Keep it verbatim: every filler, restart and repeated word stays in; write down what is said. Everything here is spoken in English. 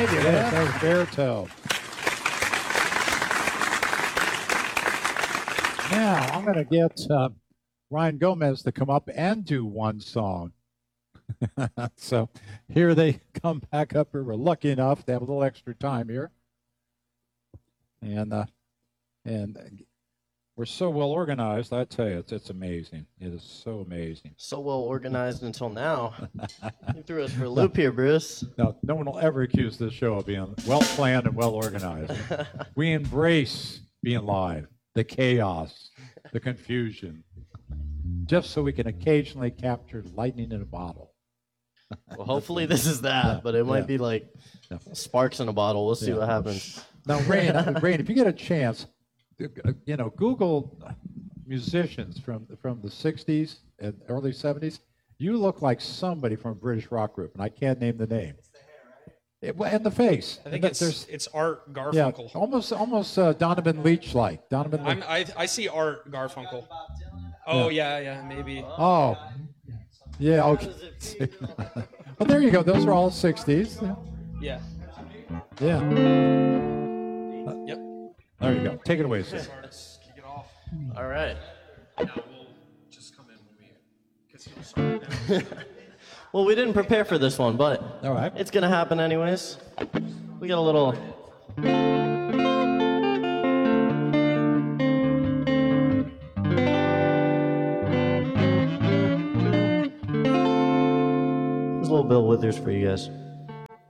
Thank you, Yeah, man. that was baritone. Now, I'm going to get uh, Ryan Gomez to come up and do one song. So here they come back up here. We're lucky enough to have a little extra time here. And uh, and we're so well organized, I tell you, it's, it's amazing. It is so amazing. So well organized until now. You threw us for a loop here, Bruce. Now, no one will ever accuse this show of being well planned and well organized. We embrace being live, the chaos, the confusion, just so we can occasionally capture lightning in a bottle. Well, hopefully this is that, Yeah, but it might yeah. be like Yeah. sparks in a bottle. We'll see Yeah. what happens. Now, Rain, uh, Rain, if you get a chance, uh, you know, Google musicians from from the sixties and early seventies. You look like somebody from a British rock group, and I can't name the name. It, and the face. I think And it's there's- it's Art yeah, Garfunkel. almost almost uh, Donovan Leach like Donovan. I'm, Leach. I I see Art Garfunkel. Oh yeah, yeah, maybe. Oh, yeah. Okay. Well, there you go. Those are all sixties. Yeah. Yeah. Yep. There you go. Take it away, sir. Artists, kick it off. All right. Yeah, we'll just come in when we, because he was sorry. Well, we didn't prepare for this one, but All right. it's going to happen anyways. We got a little... There's a little Bill Withers for you guys.